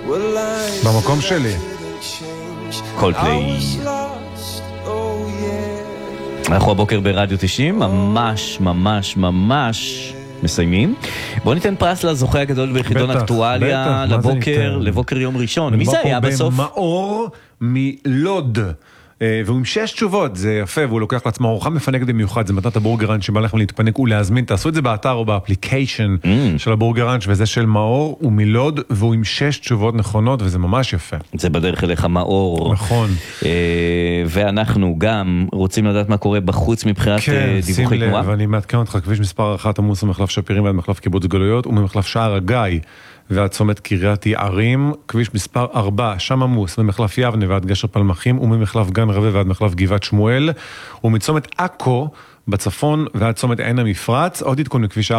במקום שלי. קולפליי. אנחנו הבוקר ברדיו 90, ממש מסיימים. בואו ניתן פרס לזוכה הגדול בחידון אקטואליה לבוקר יום ראשון. מי זה היה בסוף? מאור מלוד. והוא עם 6 תשובות, זה יפה, והוא לוקח לעצמו ארוחה מפנקת במיוחד, זה מתנת הבורגראנץ' שבא לכם להתפנק ולהזמין, תעשו את זה באתר או באפליקיישן של הבורגראנץ', וזה של מאור, הוא מלוד, והוא עם 6 תשובות נכונות, וזה ממש יפה. זה בדרך אליך מאור. נכון. ואנחנו גם רוצים לדעת מה קורה בחוץ מבחינת דיווחי תנועה. כן, שים לב, אני מעדכן אותך, כביש מספר 1 עמוס ממחלף שפירים ועד מחלף קיבוץ גלויות, וממחלף שער הגיא ועד צומת קריית יערים, כביש מספר 4, שם עמוס, ממחלף יבנה ועד גשר פלמחים, וממחלף גן רווה ועד מחלף גבעת שמואל, ומצומת עכו בצפון ועד צומת עין המפרץ, עוד עדכון לכביש